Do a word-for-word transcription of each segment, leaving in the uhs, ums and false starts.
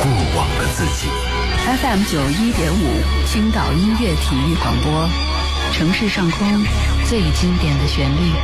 过往的自己。 F M 九一点五青岛音乐体育广播，城市上空最经典的旋律。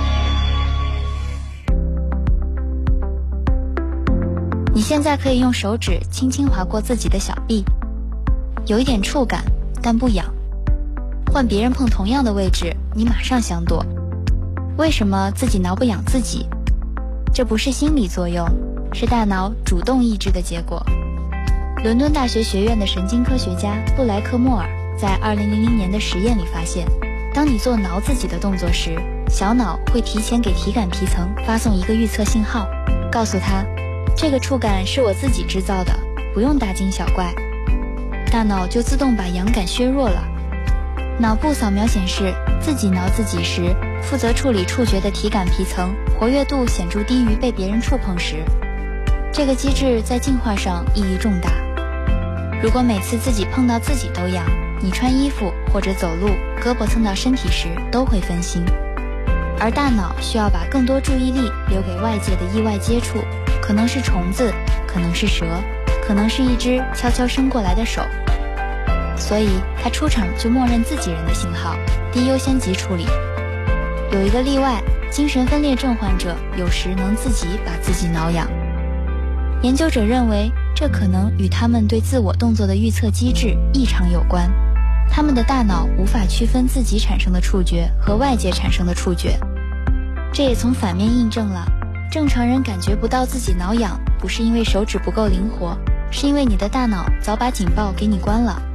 你现在可以用手指轻轻划过自己的小臂，有一点触感，但不痒。换别人碰同样的位置，你马上想躲。为什么自己挠不痒自己？这不是心理作用，是大脑主动抑制的结果。伦敦大学学院的神经科学家布莱克莫尔在二零零零年的实验里发现，当你做挠自己的动作时，小脑会提前给体感皮层发送一个预测信号，告诉他这个触感是我自己制造的，不用大惊小怪。大脑就自动把痒感削弱了。脑部扫描显示，自己挠自己时，负责处理触觉的体感皮层活跃度显著低于被别人触碰时。这个机制在进化上意义重大。如果每次自己碰到自己都痒，你穿衣服或者走路，胳膊蹭到身体时都会分心。而大脑需要把更多注意力留给外界的意外接触，可能是虫子，可能是蛇，可能是一只悄悄伸过来的手。所以它出场就默认自己人的信号，低优先级处理。有一个例外，精神分裂症患者有时能自己把自己挠痒。研究者认为，这可能与他们对自我动作的预测机制异常有关。他们的大脑无法区分自己产生的触觉和外界产生的触觉。这也从反面印证了，正常人感觉不到自己挠痒，不是因为手指不够灵活，是因为你的大脑早把警报给你关了。